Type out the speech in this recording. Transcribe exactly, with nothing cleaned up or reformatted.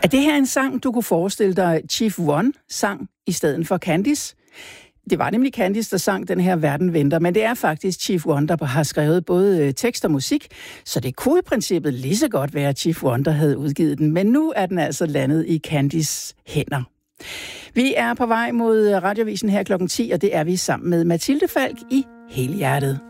det her en sang, du kunne forestille dig, Chief One sang i stedet for Candice? Det var nemlig Candice, der sang den her Verden venter, men det er faktisk Chief One, der har skrevet både tekst og musik, så det kunne i princippet lige så godt være Chief One, der havde udgivet den, men nu er den altså landet i Candice hænder. Vi er på vej mod Radiovisen her klokken ti, og det er vi sammen med Mathilde Falk i Helhjertet.